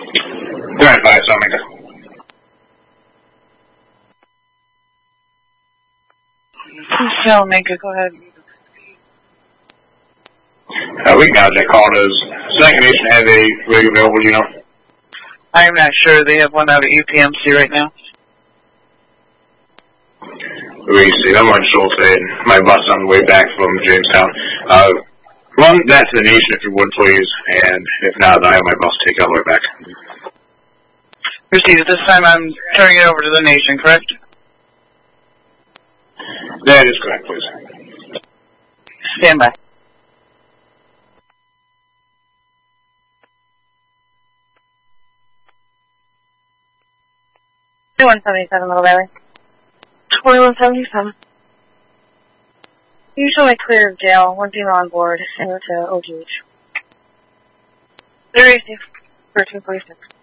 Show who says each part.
Speaker 1: They're at 5, Omega.
Speaker 2: So, Omega, go ahead.
Speaker 1: We can contact Carter's. Second Nation have a rig available, you know?
Speaker 2: I'm not sure. They have one out at UPMC right now.
Speaker 1: We see. I'm on Schulte and my bus on the way back from Jamestown. Run that to the Nation if you would, please. And if not, I have my bus take all the way back.
Speaker 2: Received. This time I'm turning it over to the Nation, correct?
Speaker 1: That is correct, please.
Speaker 2: Stand by.
Speaker 3: 2177, Little Valley. 2177. Usually clear of jail, one female on board, and to OGH.
Speaker 2: 30.
Speaker 3: 1346.